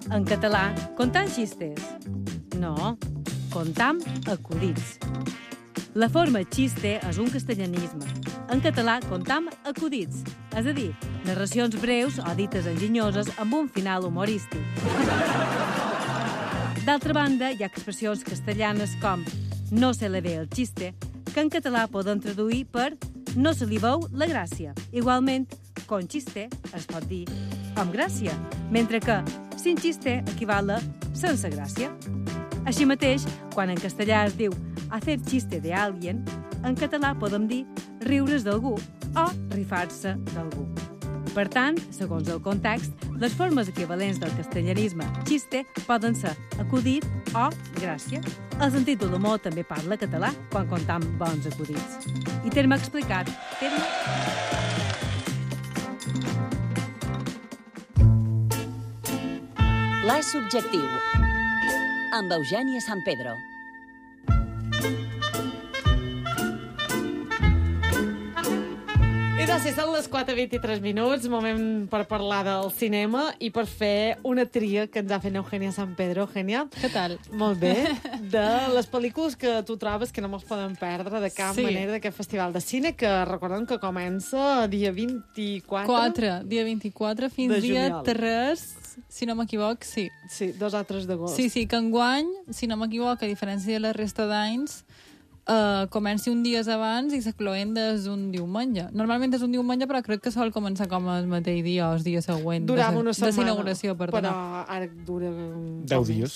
En català, contant xistes. No, contam acudits. La forma xiste és un castellanisme. En català, contam acudits, és a dir, narracions breus o dites enginyoses amb un final humorístic. D'altra banda, hi ha expressions castellanes com no se le ve el xiste, que en català poden traduir per no se li veu la gràcia. Igualment, con xiste es pot dir amb gràcia, mentre que sin xiste equival a sense gràcia. Així mateix, quan en castellà es diu hacer chiste de alguien, en català podem dir riure's d'algú o rifar-se d'algú. Per tant, segons el context, les formes equivalents del castellanisme xiste poden ser acudit o gràcia. El sentit de l'humor també parla català quan contam bons acudits. I terme explicat, terme... Pla subjectiu amb Eugènia San Pedro. I doncs, són les 4:23, moment per parlar del cinema i per fer una tria que ens ha fet Eugènia San Pedro. Eugènia, què tal? Molt bé. De les pel·lícules que tu trobes que no mos poden perdre de cap manera d'aquest festival de cine, que recordem que comença dia 24. Dia 24 fins dia 3, si no m'equivoc, sí. Sí, 2 o 3 d'agost. Sí, que enguany, si no m'equivoc, a diferència de la resta d'anys, comenci un dies abans i s'acloent des un diumenge. Normalment és un diumenge, però crec que sol començar com el mateix dia o el dia següent. Durava una setmana. De l'inauguració, perdona. Però ara dura... 10 dies.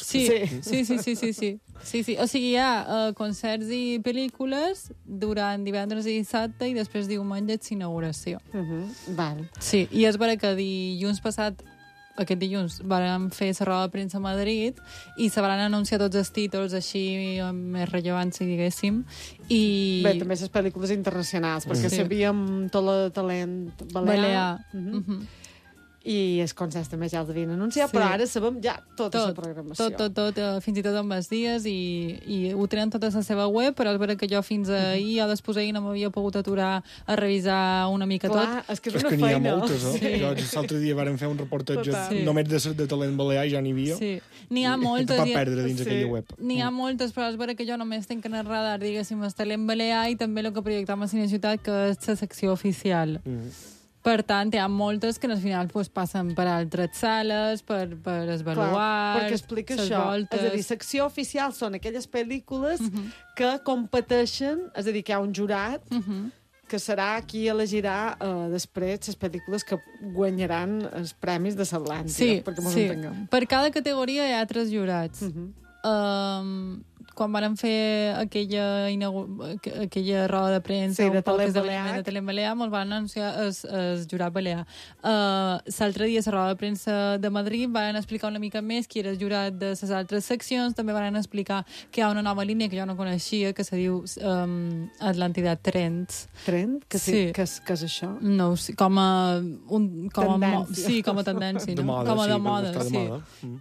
Sí. O sigui, hi ha concerts i pel·lícules durant divendres i dissabte i després diumenge és inauguració. Val. Sí, i és vera que dilluns passat aquest dilluns vam fer la roda de premsa a Madrid i se van anunciar tots els títols així més rellevants, si diguéssim. I... Bé, també les pel·lícules internacionals, perquè sabíem tot el talent balear. I els concerts també ja els havien anunciat, però ara sabem ja tota la programació. Tot, fins i tot amb els dies, i ho tenen tot a la seva web, però és vera que jo fins ahir o després ahir no m'havia pogut aturar a revisar una mica tot. Clar, és que és una feina. És que n'hi ha moltes, no? Sí. L'altre dia vàrem fer un reportatge només de talent balear, ja n'hi havia. Sí. N'hi ha moltes. Va perdre dins aquella web. N'hi ha moltes, però és vera que jo només tinc en el radar, diguéssim, el talent balear i també el que projectam a Cine Ciutat, que és la secció oficial. Per tant, hi ha moltes que al final passen per altres sales, per esvaluar... Clar, perquè explica això. Voltes. És a dir, secció oficial són aquelles pel·lícules que competeixen, és a dir, que hi ha un jurat que serà qui elegirà després les pel·lícules que guanyaran els premis de l'Atlàntida, perquè mos entenguem. Per cada categoria hi ha 3 jurats. Quan van fer aquella roda de premsa de talent balear, mos van anunciar el jurat balear. L'altre dia, a la roda de premsa de Madrid, van explicar una mica més qui era el jurat de les altres seccions. També van explicar que hi ha una nova línia que jo no coneixia, que se diu Atlàntida Trends. Trend? Què és això? No, com a tendència. Sí, com a tendència. De moda, com a de sí, moda, de sí. moda.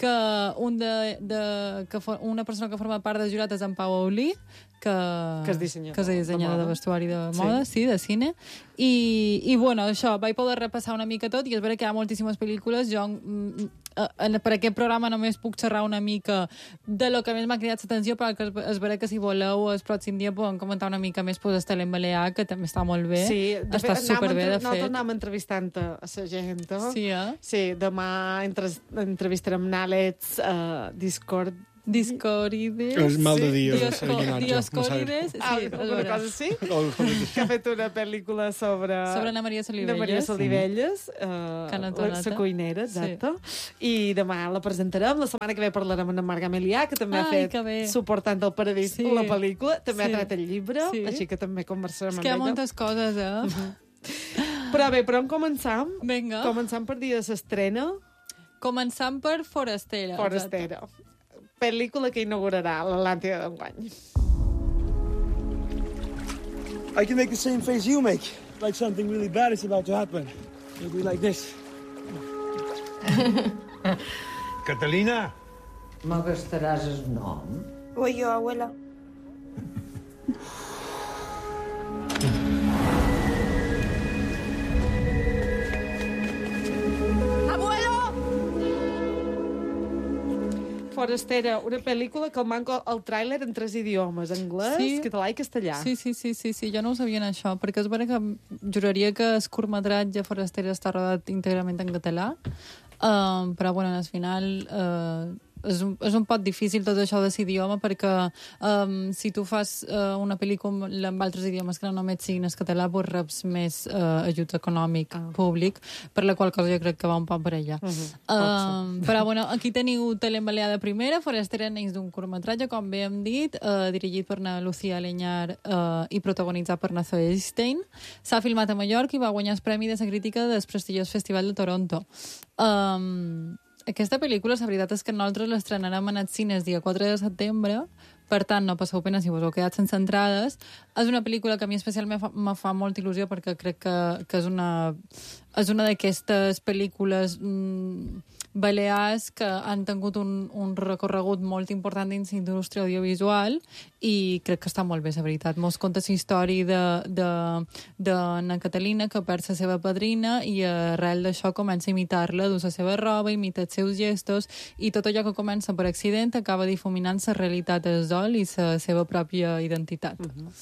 Que una persona que forma part del jurat és en Pau Aulí, que és dissenyador de vestuari de moda, de cine. I bueno, això, vaig poder repassar una mica tot, i és vera que hi ha moltíssimes pel·lícules. Jo, per aquest programa, només puc xerrar una mica de lo que més m'ha cridat l'atenció, però és vera que si voleu el pròxim dia podem comentar una mica més el talent balear, que també està molt bé. Sí, està superbé, de fet. Nosaltres anem entrevistant a la gent. Sí, Sí, demà entrevistarem Nàlets, Discorides. És mal de dir, Dioscorides. Alguna cosa així? Que ha fet una pel·lícula sobre Ana Maria Solivelles, la cuinera, exacte. I demà la presentarem. La setmana que ve parlarem amb en Marc Amelià, que també ha fet Suportant el Paradís, la pel·lícula. També ha tret el llibre, així que també conversarem amb ella. És que hi ha moltes coses, Però bé, per on començam? Vinga. Començam per dir l'estrena. Començam per Forastera. Pel·lícula que inaugurarà l'Atlàntida d'enguany. I can make the same face you make, like something really bad is about to happen. It'll be like this. Catalina! Me gastaràs el nom? Voy yo, abuela. Forastera, una pel·lícula que el manco el tràiler en 3 idiomes, anglès, català i castellà. Sí, jo no ho sabia això, perquè és vera que juraria que el curtmetratge Forastera està rodat íntegrament en català, però bueno, al final és un poc difícil tot això de l'idioma, perquè si tu fas una pel·lícula amb altres idiomes que no només siguin el català, pues reps més ajut econòmic públic, per la qual cosa jo crec que va un poc per allà. Però bueno, aquí teniu Talent Balear de primera. Forastera neix d'un curtmetratge, com bé hem dit, dirigit per na Lucía Aleñar i protagonitzat per na Zoe Stein. S'ha filmat a Mallorca i va guanyar el Premi de la Crítica del prestigiós Festival de Toronto. Aquesta pel·lícula, la veritat és que nosaltres l'estrenarem en els cines dia 4 de setembre, per tant, no passeu pena si vos heu quedat sense entrades. És una pel·lícula que a mi especialment me fa molta il·lusió, perquè crec que és una d'aquestes pel·lícules balears que han tingut un recorregut molt important dins l'indústria audiovisual, i crec que està molt bé, la veritat. Mos conta la història de na Catalina, que perd la seva padrina, i arrel d'això comença a imitar-la, dus la seva roba, imita els seus gestos, i tot allò que comença per accident acaba difuminant la realitat del Zol i la seva pròpia identitat.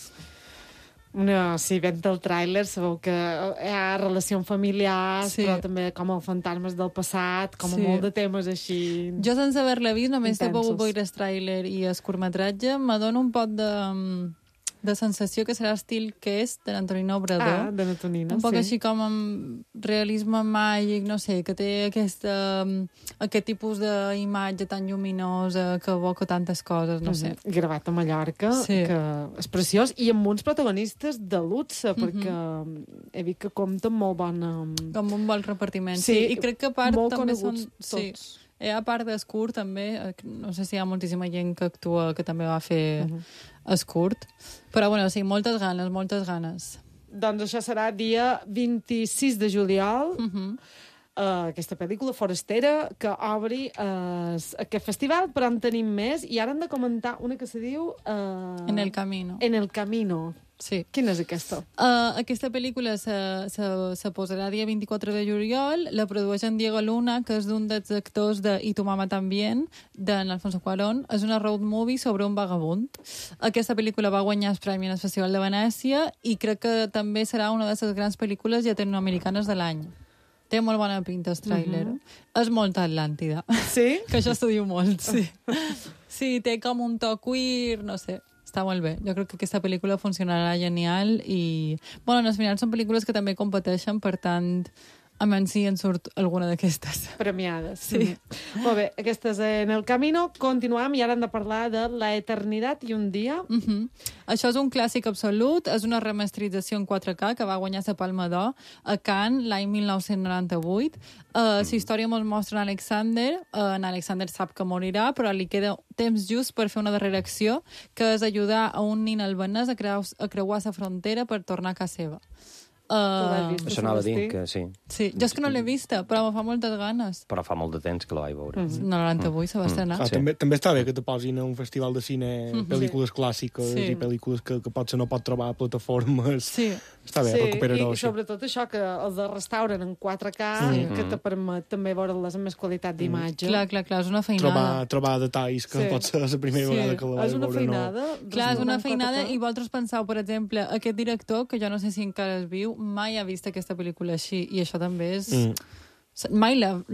Si veig del tràiler sabeu que hi ha relacions familiars, però també com els fantasmes del passat, com molt de temes així. Jo, sense haver-la vist, només he pogut veure el tràiler i el curtmetratge, m'adona un poc de sensació que serà estil que és de l'Antonino Obrador. De l'Antonino, un poc així com amb realisme màgic, no sé, que té aquest tipus d'imatge tan lluminosa que evoca tantes coses, no sé. Gravat a Mallorca, que és preciós, i amb uns protagonistes de luxe, perquè he vist que compta amb molt bona... Com un bon repartiment, sí. I crec que a part també són... tots. A part d'Escurt, també, no sé si hi ha moltíssima gent que actua que també va fer Escurt. Però, bueno, sí, moltes ganes. Doncs això serà dia 26 de juliol, aquesta pel·lícula Forastera, que obri aquest festival, però en tenim més, i ara hem de comentar una que se diu... En el camino. En el camino. Sí. Quina és aquesta? Aquesta pel·lícula se posarà dia 24 de juliol, la produeix en Diego Luna, que és d'un dels actors de I tu mama también, d'en Alfonso Cuarón. És una road movie sobre un vagabund. Aquesta pel·lícula va guanyar el premi en el Festival de Venècia i crec que també serà una de les grans pel·lícules llatinoamericanes de l'any. Té molt bona pinta el tràiler. És molt Atlàntida. Sí? Que això s'ho diu molt, sí. Sí, té com un to queer, no sé. Està molt bé. Jo crec que aquesta pel·lícula funcionarà genial i... Bueno, al final són pel·lícules que també competeixen, per tant, a menys si en surt alguna d'aquestes. Premiades. Sí. Molt bé, aquesta és En el camino. Continuem i ara hem de parlar de La eternitat i un dia. Això és un clàssic absolut. És una remasterització en 4K que va guanyar la Palma d'Or a Cannes l'any 1998. La història ens mostra Alexander. Alexander sap que morirà, però li queda temps just per fer una darrera acció, que és ajudar a un nin albanès a creuar la frontera per tornar a casa seva. Això anava a dir que sí. Sí, jo és que no l'he vista, però me fa moltes ganes. Però fa molt de temps que la vaig veure. No, 98 se va estrenar. També està bé que te posin a un festival de cine pel·lícules clàssiques i pel·lícules que potser no pot trobar a plataformes. Sí. Està bé, recuperar-ho. I sobretot això, que els de restauren en 4K, que te permet també veure-les amb més qualitat d'imatge. Clar, és una feinada. Trobar detalls que pot ser la primera vegada que la vaig veure. És una feinada. Clar, és una feinada, i vosaltres penseu, per exemple, aquest director, que jo no sé si encara es viu, mai ha vist aquesta pel·lícula així, i això també és... Mai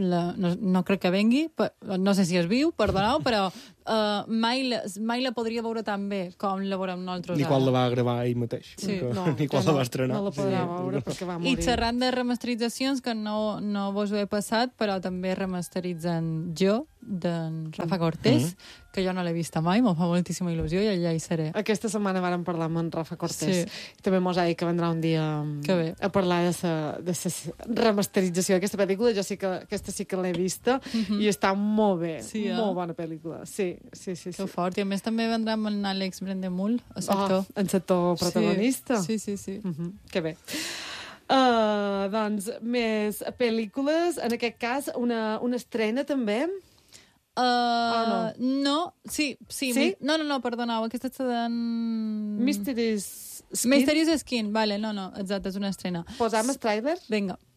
no crec que vengui, no sé si es viu, perdoneu, però mai la podria veure tan bé com la veurem nosaltres. Ni quan la va gravar ell mateix. Sí. Ni quan la va estrenar. No la podrà veure perquè va morir. I xerrant de remasteritzacions, que no vos ho he passat, però també remasteritzen Jo, d'en Rafa Cortés, que jo no l'he vista mai, me'n fa moltíssima il·lusió i allà hi seré. Aquesta setmana vàrem parlar amb en Rafa Cortés. També mos ha dit que vendrà un dia a parlar de la remasterització d'aquesta pel·lícula. Jo sí que aquesta sí que l'he vista i està molt bé. Molt bona pel·lícula. Sí. Que fort. I a més també vendrà amb en Àlex Brendemul, el sector. En sector protagonista. Sí. Que bé. Doncs, més pel·lícules. En aquest cas, una estrena també. No, sí. No, perdoneu, aquesta és de... Mysterious Skin, vale, no, exacte, és una estrena. Posam el tràiler? Vinga.